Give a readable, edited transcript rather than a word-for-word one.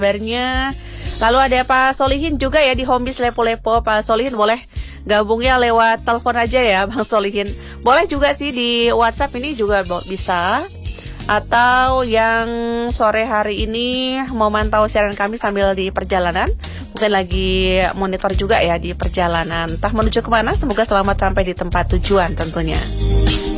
kabarnya? Lalu ada Pak Solihin juga ya di Homebase Lepo-Lepo. Pak Solihin boleh gabungnya lewat telepon aja ya Bang Solihin. Boleh juga sih di WhatsApp ini juga bisa. Atau yang sore hari ini mau mantau siaran kami sambil di perjalanan, mungkin lagi monitor juga ya di perjalanan. Entah menuju kemana, semoga selamat sampai di tempat tujuan tentunya.